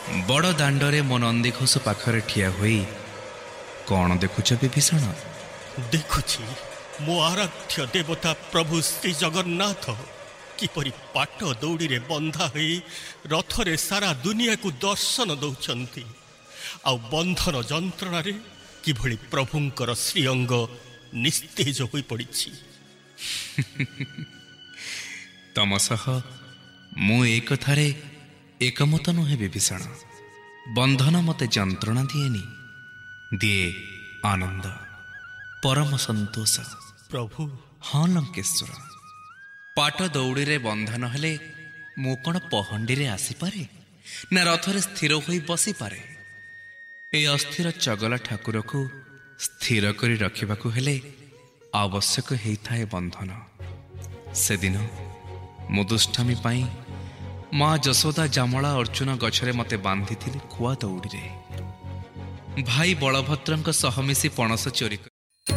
ବଡ଼ ଦାଣ୍ଡରେ ମୋ ନନ୍ଦିଘୋଷ ପାଖରେ ଠିଆ ହୋଇ କ'ଣ ଦେଖୁଛ ବିଭୀଷଣ? ଦେଖୁଛି ମୋ ଆରାଧ୍ୟ ଦେବତା ପ୍ରଭୁ ଶ୍ରୀ ଜଗନ୍ନାଥ କିପରି ପାଟ ଦୌଡ଼ିରେ ବନ୍ଧା ହୋଇ ରଥରେ ସାରା ଦୁନିଆକୁ ଦର୍ଶନ ଦେଉଛନ୍ତି, ଆଉ ବନ୍ଧନ ଯନ୍ତ୍ରଣାରେ କିଭଳି ପ୍ରଭୁଙ୍କର ଶ୍ରୀଅଙ୍ଗ ନିସ୍ତେଜ ହୋଇପଡ଼ିଛି। ତମ ସହ ମୁଁ ଏ କଥାରେ ଏକମତ ନୁହେଁ ବିଭୀଷଣ। ବନ୍ଧନ ମୋତେ ଯନ୍ତ୍ରଣା ଦିଏନି, ଦିଏ ଆନନ୍ଦ, ପରମ ସନ୍ତୋଷ। ପ୍ରଭୁ, ହଁ ଲଙ୍କେଶ୍ୱର, ପାଟ ଦୌଡ଼ିରେ ବନ୍ଧନ ହେଲେ ମୁଁ କ'ଣ ପହଣ୍ଡିରେ ଆସିପାରେ ନା ରଥରେ ସ୍ଥିର ହୋଇ ବସିପାରେ? ଏ ଅସ୍ଥିର ଚଗଲା ଠାକୁରକୁ ସ୍ଥିର କରି ରଖିବାକୁ ହେଲେ ଆବଶ୍ୟକ ହେଇଥାଏ ବନ୍ଧନ। ସେଦିନ ମୁଁ ଦୁଷ୍ଟାମୀ ପାଇଁ ମା ଯଶୋଦା ଜାମଳା ଅର୍ଜୁନ ଗଛରେ ମୋତେ ବାନ୍ଧିଥିଲି ଖୁଆ ଦୌଡ଼ିରେ। ଭାଇ ବଳଭଦ୍ରଙ୍କ ସହ ମିଶି ପଣସ ଚୋରି କରି